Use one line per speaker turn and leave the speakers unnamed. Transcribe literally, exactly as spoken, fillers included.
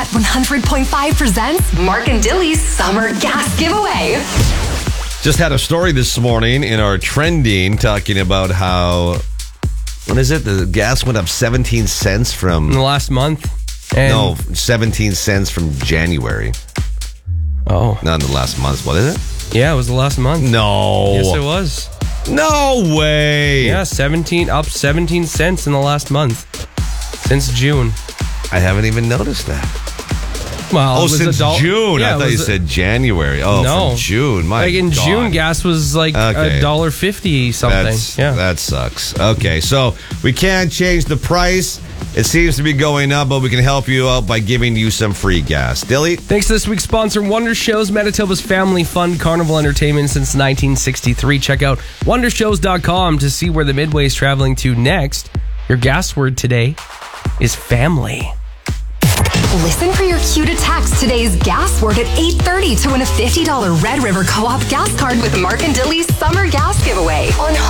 Hot one hundred point five presents Mark and Dilly's Summer Gas Giveaway.
Just had a story this morning in our trending talking about how, what is it? The gas went up seventeen cents from...
In the last month? And
no, seventeen cents from January.
Oh.
Not in the last month, what is it?
Yeah, it was the last month.
No.
Yes, it was.
No way.
Yeah, seventeen up seventeen cents in the last month. Since June.
I haven't even noticed that.
Well,
Oh,
it was
since
a doll-
June.
Yeah,
I
it
thought you
was a-
said January. Oh,
No.
from June. My
Like in
God.
June, gas was like
Okay.
a dollar fifty something.
That's,
yeah.
That sucks. Okay, so we can't change the price. It seems to be going up, but we can help you out by giving you some free gas. Dilly?
Thanks to this week's sponsor, Wonder Shows, Manitoba's family fun carnival entertainment since nineteen sixty-three. Check out wonder shows dot com to see where the Midway is traveling to next. Your gas word today is family.
Listen for your cue to text today's gas word at eight thirty to win a fifty dollars Red River Co-op gas card with Mark and Dilly's Summer Gas Giveaway on